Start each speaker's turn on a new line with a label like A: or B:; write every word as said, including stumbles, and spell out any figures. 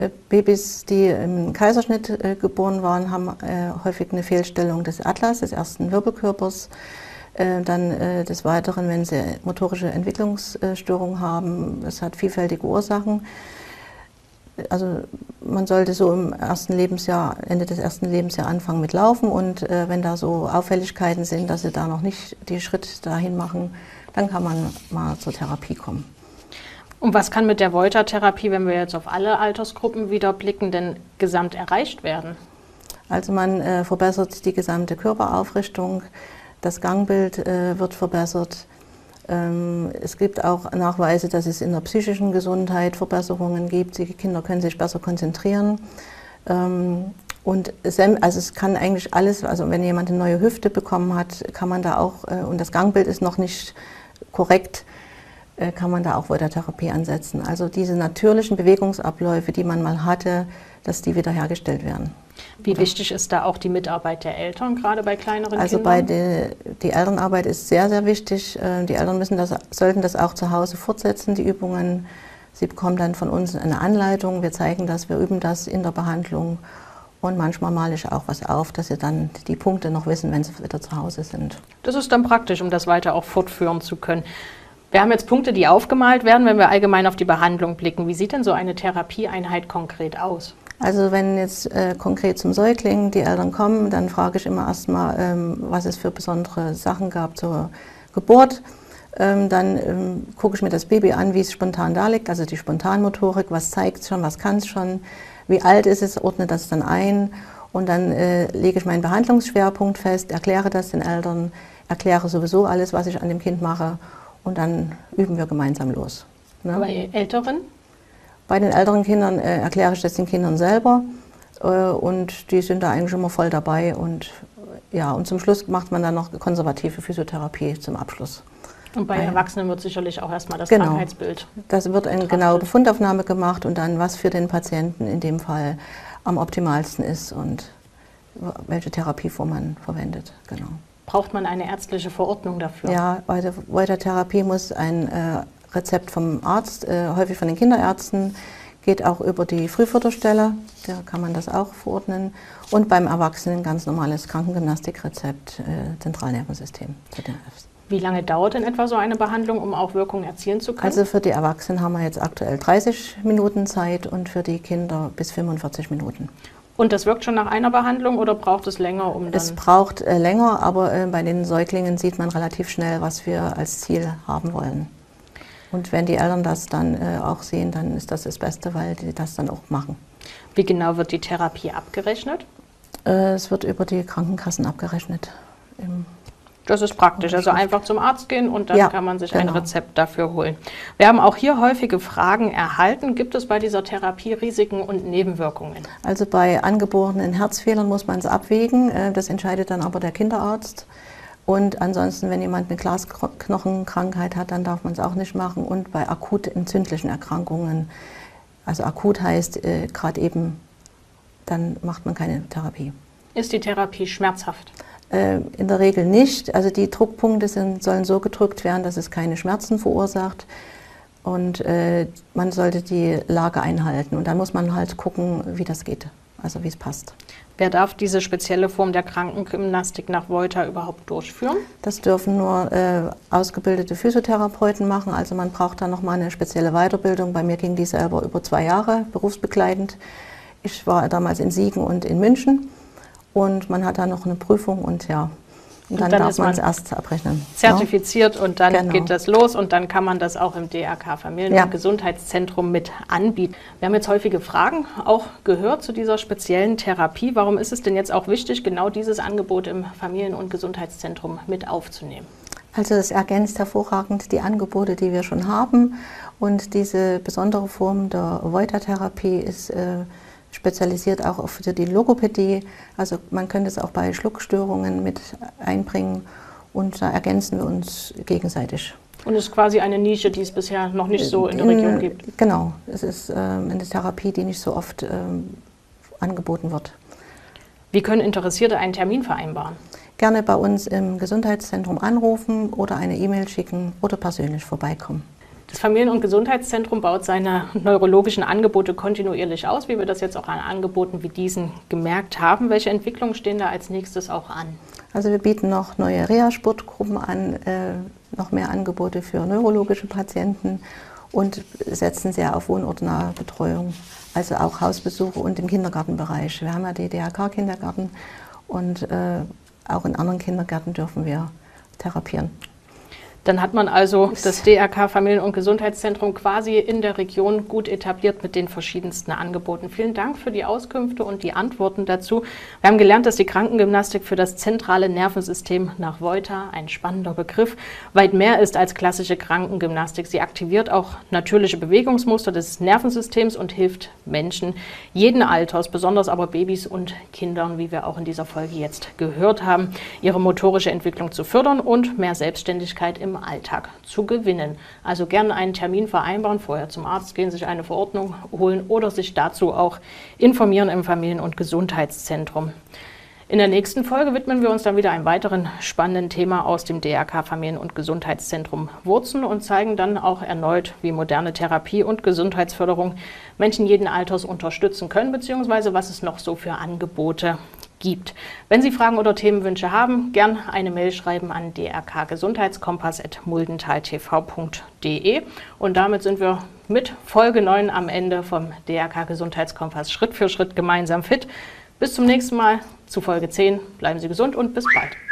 A: Babys, die im Kaiserschnitt äh, geboren waren, haben äh, häufig eine Fehlstellung des Atlas, des ersten Wirbelkörpers. Äh, dann äh, des Weiteren, wenn sie motorische Entwicklungsstörungen haben, das hat vielfältige Ursachen. Also man sollte so im ersten Lebensjahr, Ende des ersten Lebensjahres anfangen mit Laufen, und äh, wenn da so Auffälligkeiten sind, dass sie da noch nicht die Schritte dahin machen, dann kann man mal zur Therapie kommen.
B: Und was kann mit der Voiter-Therapie, wenn wir jetzt auf alle Altersgruppen wieder blicken, denn gesamt erreicht werden?
A: Also man äh, verbessert die gesamte Körperaufrichtung, das Gangbild äh, wird verbessert. Ähm, es gibt auch Nachweise, dass es in der psychischen Gesundheit Verbesserungen gibt. Die Kinder können sich besser konzentrieren. Ähm, und es, also es kann eigentlich alles, also wenn jemand eine neue Hüfte bekommen hat, kann man da auch, äh, und das Gangbild ist noch nicht korrekt, kann man da auch Voiter-Therapie ansetzen. Also diese natürlichen Bewegungsabläufe, die man mal hatte, dass die wiederhergestellt werden.
B: Wie wichtig ist da auch die Mitarbeit der Eltern, gerade bei kleineren
A: also
B: Kindern?
A: Also die, die Elternarbeit ist sehr, sehr wichtig. Die Eltern müssen das, sollten das auch zu Hause fortsetzen, die Übungen. Sie bekommen dann von uns eine Anleitung, wir zeigen das, wir üben das in der Behandlung. Und manchmal male ich auch was auf, dass sie dann die Punkte noch wissen, wenn sie wieder zu Hause sind.
B: Das ist dann praktisch, um das weiter auch fortführen zu können. Wir haben jetzt Punkte, die aufgemalt werden, wenn wir allgemein auf die Behandlung blicken. Wie sieht denn so eine Therapieeinheit konkret aus?
A: Also wenn jetzt äh, konkret zum Säugling die Eltern kommen, dann frage ich immer erstmal, ähm, was es für besondere Sachen gab zur Geburt. Ähm, dann ähm, gucke ich mir das Baby an, wie es spontan da liegt, also die Spontanmotorik, was zeigt es schon, was kann es schon, wie alt ist es, ordne das dann ein, und dann äh, lege ich meinen Behandlungsschwerpunkt fest, erkläre das den Eltern, erkläre sowieso alles, was ich an dem Kind mache. Und dann üben wir gemeinsam los. Ne?
B: Bei Älteren?
A: Bei den älteren Kindern äh, erkläre ich das den Kindern selber, äh, und die sind da eigentlich immer voll dabei. Und, ja, und zum Schluss macht man dann noch konservative Physiotherapie zum Abschluss.
B: Und bei
A: Weil,
B: Erwachsenen wird sicherlich auch erstmal das
A: genau,
B: Krankheitsbild.
A: Das wird eine genaue Befundaufnahme gemacht und dann, was für den Patienten in dem Fall am optimalsten ist und welche Therapieform man verwendet. Genau.
B: Braucht man eine ärztliche Verordnung dafür?
A: Ja, bei der Voiter-Therapie muss ein äh, Rezept vom Arzt, äh, häufig von den Kinderärzten, geht auch über die Frühförderstelle, da kann man das auch verordnen. Und beim Erwachsenen ganz normales Krankengymnastikrezept, äh, Zentralnervensystem, Z N F.
B: Wie lange dauert denn etwa so eine Behandlung, um auch Wirkung erzielen zu können?
A: Also für die Erwachsenen haben wir jetzt aktuell dreißig Minuten Zeit und für die Kinder bis fünfundvierzig Minuten.
B: Und das wirkt schon nach einer Behandlung oder braucht es länger? Um dann
A: es braucht äh, länger, aber äh, bei den Säuglingen sieht man relativ schnell, was wir als Ziel haben wollen. Und wenn die Eltern das dann äh, auch sehen, dann ist das das Beste, weil die das dann auch machen.
B: Wie genau wird die Therapie abgerechnet?
A: Äh, es wird über die Krankenkassen abgerechnet. Im
B: Das ist praktisch, also einfach zum Arzt gehen und dann
A: ja,
B: kann man sich
A: genau.
B: ein Rezept dafür holen. Wir haben auch hier häufige Fragen erhalten. Gibt es bei dieser Therapie Risiken und Nebenwirkungen?
A: Also bei angeborenen Herzfehlern muss man es abwägen, das entscheidet dann aber der Kinderarzt. Und ansonsten, wenn jemand eine Glasknochenkrankheit hat, dann darf man es auch nicht machen. Und bei akut entzündlichen Erkrankungen, also akut heißt äh, gerade eben, dann macht man keine Therapie.
B: Ist die Therapie schmerzhaft?
A: In der Regel nicht. Also die Druckpunkte sind, sollen so gedrückt werden, dass es keine Schmerzen verursacht. Und äh, man sollte die Lage einhalten. Und dann muss man halt gucken, wie das geht, also wie es passt.
B: Wer darf diese spezielle Form der Krankengymnastik nach Voiter überhaupt durchführen?
A: Das dürfen nur äh, ausgebildete Physiotherapeuten machen. Also man braucht dann nochmal eine spezielle Weiterbildung. Bei mir ging die selber über zwei Jahre berufsbegleitend. Ich war damals in Siegen und in München. Und man hat dann noch eine Prüfung und ja, und dann,
B: und dann
A: darf man es erst abrechnen.
B: Zertifiziert ja? Und dann
A: genau.
B: geht das los und dann kann man das auch im D R K Familien-
A: ja.
B: und Gesundheitszentrum mit anbieten. Wir haben jetzt häufige Fragen auch gehört zu dieser speziellen Therapie. Warum ist es denn jetzt auch wichtig, genau dieses Angebot im Familien- und Gesundheitszentrum mit aufzunehmen?
A: Also es ergänzt hervorragend die Angebote, die wir schon haben, und diese besondere Form der Voiter-Therapie ist äh, spezialisiert auch für die Logopädie. Also man könnte es auch bei Schluckstörungen mit einbringen und da ergänzen wir uns gegenseitig.
B: Und es ist quasi eine Nische, die es bisher noch nicht so in der Region gibt.
A: Genau, es ist ähm, eine Therapie, die nicht so oft ähm, angeboten wird.
B: Wie können Interessierte einen Termin vereinbaren?
A: Gerne bei uns im Gesundheitszentrum anrufen oder eine E-Mail schicken oder persönlich vorbeikommen.
B: Das Familien- und Gesundheitszentrum baut seine neurologischen Angebote kontinuierlich aus, wie wir das jetzt auch an Angeboten wie diesen gemerkt haben. Welche Entwicklungen stehen da als nächstes auch an?
A: Also wir bieten noch neue Reha-Sportgruppen an, äh, noch mehr Angebote für neurologische Patienten und setzen sehr auf wohnortnahe Betreuung, also auch Hausbesuche und im Kindergartenbereich. Wir haben ja die D H K-Kindergarten und äh, auch in anderen Kindergärten dürfen wir therapieren.
B: Dann hat man also das D R K Familien- und Gesundheitszentrum quasi in der Region gut etabliert mit den verschiedensten Angeboten. Vielen Dank für die Auskünfte und die Antworten dazu. Wir haben gelernt, dass die Krankengymnastik für das zentrale Nervensystem nach Wolter, ein spannender Begriff, weit mehr ist als klassische Krankengymnastik. Sie aktiviert auch natürliche Bewegungsmuster des Nervensystems und hilft Menschen jeden Alters, besonders aber Babys und Kindern, wie wir auch in dieser Folge jetzt gehört haben, ihre motorische Entwicklung zu fördern und mehr Selbstständigkeit im im Alltag zu gewinnen. Also gerne einen Termin vereinbaren, vorher zum Arzt gehen, sich eine Verordnung holen oder sich dazu auch informieren im Familien- und Gesundheitszentrum. In der nächsten Folge widmen wir uns dann wieder einem weiteren spannenden Thema aus dem D R K Familien- und Gesundheitszentrum Wurzen und zeigen dann auch erneut, wie moderne Therapie und Gesundheitsförderung Menschen jeden Alters unterstützen können, beziehungsweise was es noch so für Angebote gibt. Wenn Sie Fragen oder Themenwünsche haben, gern eine Mail schreiben an d r k gesundheitskompass at muldental t v punkt d e. Und damit sind wir mit Folge neun am Ende vom D R K Gesundheitskompass Schritt für Schritt gemeinsam fit. Bis zum nächsten Mal zu Folge zehn. Bleiben Sie gesund und bis bald.